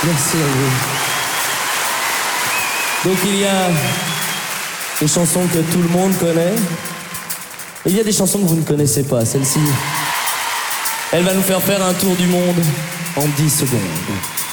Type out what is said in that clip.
Merci à vous. Donc il y a des chansons que tout le monde connaît. Et il y a des chansons que vous ne connaissez pas. Celle-ci, elle va nous faire un tour du monde en 10 secondes.